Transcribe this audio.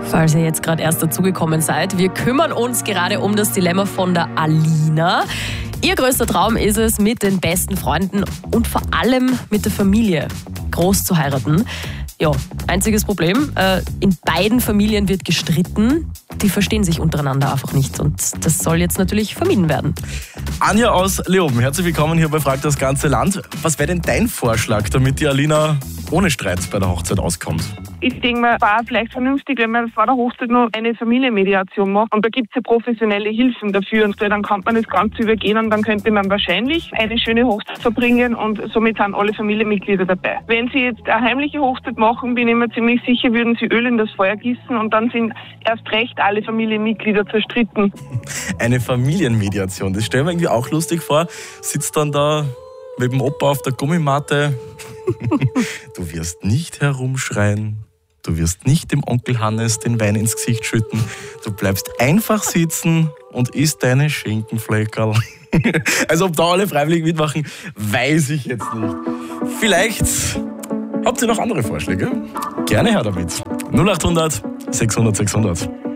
Falls ihr jetzt gerade erst dazugekommen seid, wir kümmern uns gerade um das Dilemma von der Alina. Ihr größter Traum ist es, mit den besten Freunden und vor allem mit der Familie groß zu heiraten. Ja, einziges Problem, in beiden Familien wird gestritten. Die verstehen sich untereinander einfach nicht und das soll jetzt natürlich vermieden werden. Anja aus Leoben, herzlich willkommen hier bei Fragt das ganze Land. Was wäre denn dein Vorschlag, damit die Alina ohne Streit bei der Hochzeit auskommt? Ich denke mir, war vielleicht vernünftig, wenn man vor der Hochzeit noch eine Familienmediation macht. Und da gibt es ja professionelle Hilfen dafür. Und dann kann man das Ganze übergehen und dann könnte man wahrscheinlich eine schöne Hochzeit verbringen und somit sind alle Familienmitglieder dabei. Wenn Sie jetzt eine heimliche Hochzeit machen, bin ich mir ziemlich sicher, würden Sie Öl in das Feuer gießen und dann sind erst recht alle Familienmitglieder zerstritten. Eine Familienmediation, das stellen wir irgendwie auch lustig vor. Sitzt dann da mit dem Opa auf der Gummimatte. Du wirst nicht herumschreien. Du wirst nicht dem Onkel Hannes den Wein ins Gesicht schütten. Du bleibst einfach sitzen und isst deine Schinkenfleckerl. Also ob da alle freiwillig mitmachen, weiß ich jetzt nicht. Vielleicht habt ihr noch andere Vorschläge? Gerne her damit. 0800 600 600.